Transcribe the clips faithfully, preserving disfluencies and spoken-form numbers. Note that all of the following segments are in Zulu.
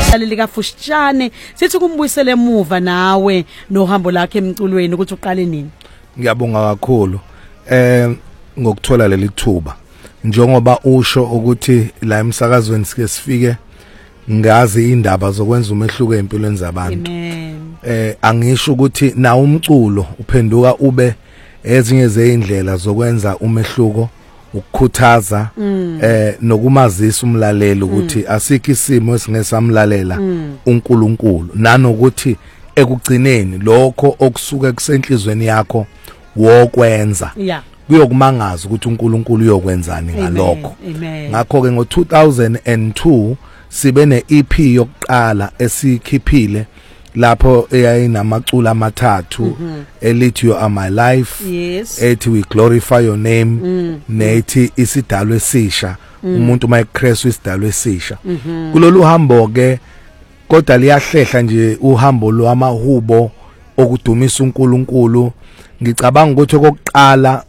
laleli kaFushane sithi kumbuyisele emuva nawe nohambo lakhe emculweni ukuthi uqale nini. Ngiyabonga kakhulu eh ngokuthola leli thuba njengoba usho ukuthi la emsakazweni sike sifike ngazi indaba zokwenza umehluko empilweni zabantu. Eh angisho ukuthi na umculo uphenduka ube ezinye zeindlela zokwenza umehluko ukukhuthaza eh nokumazisa umlaleli ukuthi asikho isimo esingesamlalela uNkulunkulu nanokuthi ekugcineni lokho okusuka kusenhlizweni yakho wokwenza kuyokumangaza ukuthi uNkulunkulu uyokwenzani ngalokho. Ngakho ke ngo two thousand two sibe ne-E P yokuqala esikhiphile lapho eyayinamaculo amathathu elithi You Are My Life, ethi We Glorify Your Name, nethi isidalwa esisha umuntu mayecrease isidalwa esisha. Kulolu hambo ke kodwa liyahlehla nje uhambo lwamahubo okudumisa uNkulunkulu. Ngicabanga ukuthi okokuqala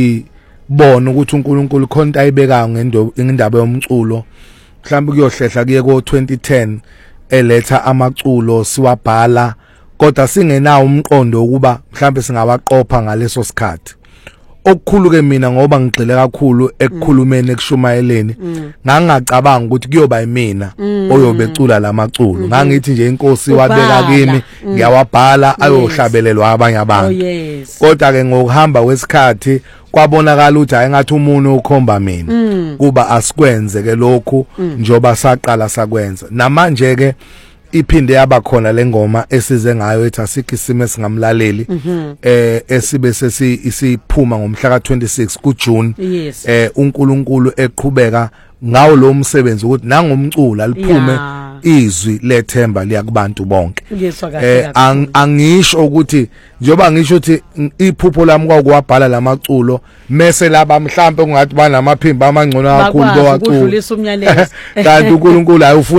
sibone ukuthi uNkulunkulu khona ayibeka ngendaba yomculo mhlawumbe kuyohlehla kuye ko twenty ten eletha amaculo siwabhala kodwa singenawo umqondo ukuba mhlawumbe singawaqopha ngaleso sikhathi. Okukhulu ke mina ngoba ngigxile kakhulu ekukhulumeni ekushumayeleni ngangacabanga ukuthi kuyoba yimina oyobecula lamaculo. Ngangithi nje inkosi wabeka kimi ngiyawabhala ayohlabelelwa abanye abantu. Kodwa ke ngokuhamba kwesikhathi kwabonakala ukuthi ayingathi umuntu ukhomba mina kuba asikwenze ke lokhu njoba saqala sakwenza. Namanje ke iphinde yaba khona lengoma esize ngayo ethi asikho isimo esingamlaleli eh esibe sesi isiphuma ngomhla ka twenty-six kuJune eh uNkulunkulu eqhubeka ngawo lo msebenzi ukuthi nangomculo aliphume izwi lethemba liya kubantu bonke. Eh angisho ukuthi njoba ngisho ukuthi iphupho lami kwakuwabhala lamaculo mase laba mhlambe kungathi banamaphimbo amangcono kakhulu bowacula ukudlulisa umyalezo kanti uNkulunkulu ayufuna